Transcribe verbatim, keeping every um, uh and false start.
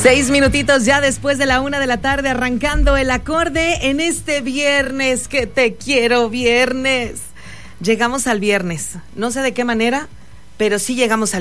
Seis minutitos ya después de la una de la tarde, arrancando el acorde en este viernes, que te quiero viernes. Llegamos al viernes, no sé de qué manera, pero sí llegamos al